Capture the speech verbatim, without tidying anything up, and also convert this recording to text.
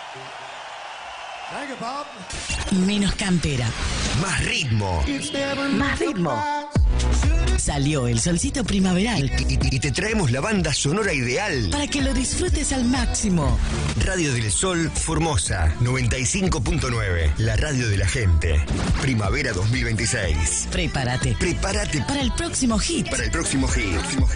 Menos campera. Más ritmo. Más ritmo. Salió el solcito primaveral. Y, y- y te traemos la banda sonora ideal. Para que lo disfrutes al máximo. Radio del Sol Formosa noventa y cinco punto nueve. La radio de la gente. Primavera dos mil veintiséis. Prepárate. Prepárate Para el próximo hit. para el próximo hit. Próximo hit.